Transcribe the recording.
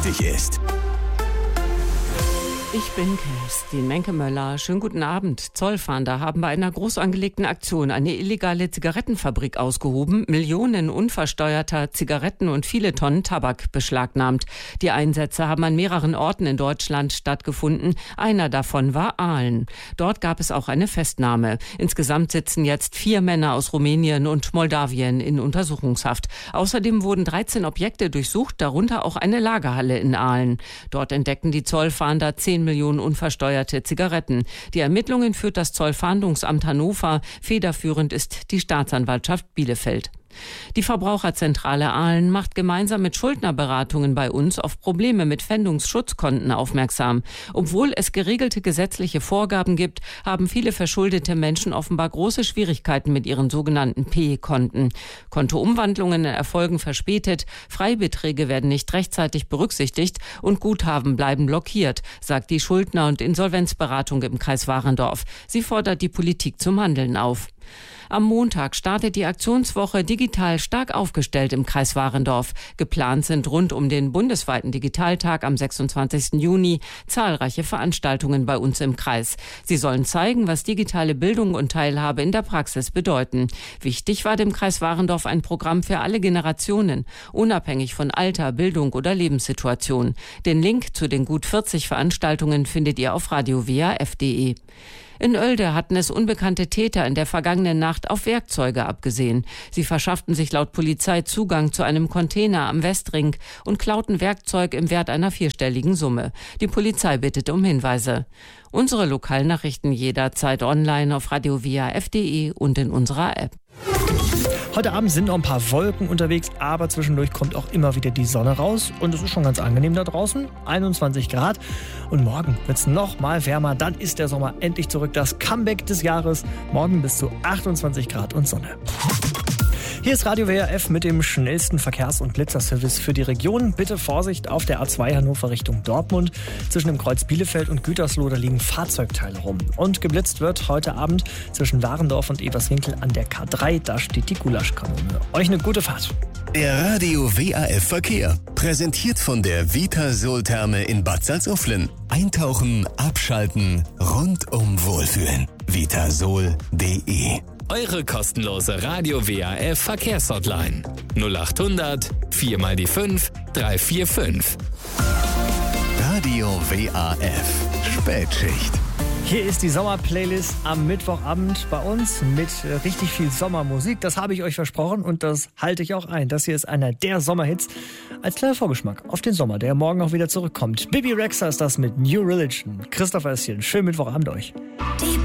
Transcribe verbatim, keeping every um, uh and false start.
wichtig ist. Ich bin Kerstin Menke-Möller. Schönen guten Abend. Zollfahnder haben bei einer groß angelegten Aktion eine illegale Zigarettenfabrik ausgehoben, Millionen unversteuerter Zigaretten und viele Tonnen Tabak beschlagnahmt. Die Einsätze haben an mehreren Orten in Deutschland stattgefunden. Einer davon war Aalen. Dort gab es auch eine Festnahme. Insgesamt sitzen jetzt vier Männer aus Rumänien und Moldawien in Untersuchungshaft. Außerdem wurden dreizehn Objekte durchsucht, darunter auch eine Lagerhalle in Aalen. Dort entdeckten die Zollfahnder zehn Millionen unversteuerte Zigaretten. Die Ermittlungen führt das Zollfahndungsamt Hannover. Federführend ist die Staatsanwaltschaft Bielefeld. Die Verbraucherzentrale Aalen macht gemeinsam mit Schuldnerberatungen bei uns auf Probleme mit Pfändungsschutzkonten aufmerksam. Obwohl es geregelte gesetzliche Vorgaben gibt, haben viele verschuldete Menschen offenbar große Schwierigkeiten mit ihren sogenannten P-Konten. Kontoumwandlungen erfolgen verspätet, Freibeträge werden nicht rechtzeitig berücksichtigt und Guthaben bleiben blockiert, sagt die Schuldner- und Insolvenzberatung im Kreis Warendorf. Sie fordert die Politik zum Handeln auf. Am Montag startet die Aktionswoche Digital stark aufgestellt im Kreis Warendorf. Geplant sind rund um den bundesweiten Digitaltag am sechsundzwanzigsten Juni zahlreiche Veranstaltungen bei uns im Kreis. Sie sollen zeigen, was digitale Bildung und Teilhabe in der Praxis bedeuten. Wichtig war dem Kreis Warendorf ein Programm für alle Generationen, unabhängig von Alter, Bildung oder Lebenssituation. Den Link zu den gut vierzig Veranstaltungen findet ihr auf radio w a f punkt d e. In Oelde hatten es unbekannte Täter in der vergangenen Nacht auf Werkzeuge abgesehen. Sie verschafften sich laut Polizei Zugang zu einem Container am Westring und klauten Werkzeug im Wert einer vierstelligen Summe. Die Polizei bittet um Hinweise. Unsere Lokalnachrichten jederzeit online auf radio w a f punkt d e und in unserer App. Heute Abend sind noch ein paar Wolken unterwegs, aber zwischendurch kommt auch immer wieder die Sonne raus und es ist schon ganz angenehm da draußen, einundzwanzig Grad und morgen wird es noch mal wärmer, dann ist der Sommer endlich zurück, das Comeback des Jahres, morgen bis zu achtundzwanzig Grad und Sonne. Hier ist Radio W R F mit dem schnellsten Verkehrs- und Blitzerservice für die Region. Bitte Vorsicht auf der A zwei Hannover Richtung Dortmund. Zwischen dem Kreuz Bielefeld und Gütersloh, da liegen Fahrzeugteile rum. Und geblitzt wird heute Abend zwischen Warendorf und Eberswinkel an der K drei. Da steht die Gulaschkanone. Euch eine gute Fahrt. Der Radio W A F Verkehr. Präsentiert von der Vitasol-Therme in Bad Salzuflen. Eintauchen, abschalten, rundum wohlfühlen. vitasol punkt d e. Eure kostenlose Radio W A F Verkehrshotline null acht hundert vier mal die fünf drei vier fünf. Radio W A F Spätschicht. Hier ist die Sommerplaylist am Mittwochabend bei uns mit richtig viel Sommermusik. Das habe ich euch versprochen und das halte ich auch ein. Das hier ist einer der Sommerhits. Als kleiner Vorgeschmack auf den Sommer, der morgen auch wieder zurückkommt. Bibi Rexha ist das mit New Religion. Christopher ist hier. Schönen Mittwochabend euch. Die